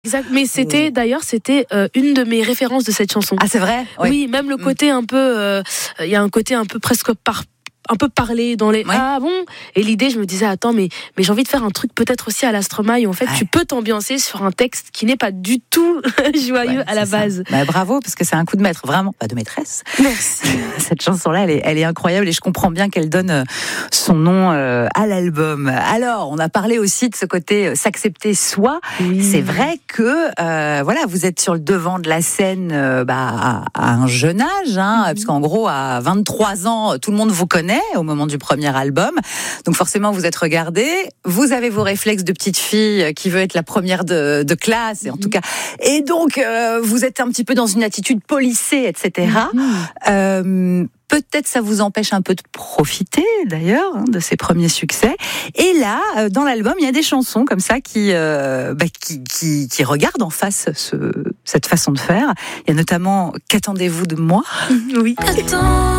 Exact. Mais c'était une de mes références de cette chanson. Ah, c'est vrai? Oui, même le côté un peu, il y a un côté un peu presque un peu parler dans les ah bon, et l'idée je me disais attends mais j'ai envie de faire un truc peut-être aussi à l'Astromaille où en fait tu peux t'ambiancer sur un texte qui n'est pas du tout joyeux à la base. Bah, bravo, parce que c'est un coup de maître, vraiment, de maîtresse. Merci. Cette chanson-là, elle est incroyable et je comprends bien qu'elle donne son nom à l'album. Alors, on a parlé aussi de ce côté s'accepter soi. Oui. C'est vrai que voilà, vous êtes sur le devant de la scène à un jeune âge, puisqu'en gros à 23 ans, tout le monde vous connaît au moment du premier album. Donc forcément, vous êtes regardé. Vous avez vos réflexes de petite fille qui veut être la première de classe, et en tout cas. Et donc, vous êtes un petit peu dans une attitude policée, etc. Peut-être ça vous empêche un peu de profiter, d'ailleurs, de ces premiers succès. Et là, dans l'album, il y a des chansons comme ça qui regardent en face cette façon de faire. Il y a notamment « Qu'attendez-vous de moi ?» Oui.